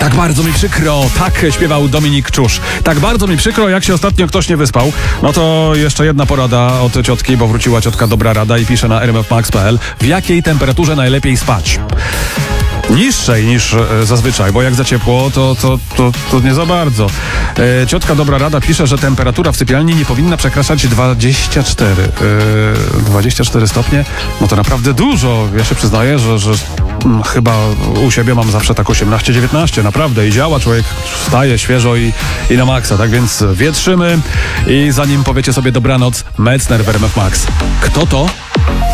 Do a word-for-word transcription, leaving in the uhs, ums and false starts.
Tak bardzo mi przykro, tak śpiewał Dominik Czusz. Tak bardzo mi przykro, jak się ostatnio ktoś nie wyspał. No to jeszcze jedna porada od ciotki, bo wróciła ciotka Dobra Rada i pisze na r m f max kropka p l, w jakiej temperaturze najlepiej spać. Niższej niż e, zazwyczaj, bo jak za ciepło, to, to, to, to nie za bardzo. E, ciotka Dobra Rada pisze, że temperatura w sypialni nie powinna przekraczać dwadzieścia cztery. E, dwadzieścia cztery stopnie, no to naprawdę dużo. Ja się przyznaję, że, że mm, chyba u siebie mam zawsze tak osiemnaście dziewiętnaście, naprawdę. I działa, człowiek wstaje świeżo i, i na maksa. Tak więc wietrzymy i zanim powiecie sobie dobranoc, Metzner w R M F Max. Kto to?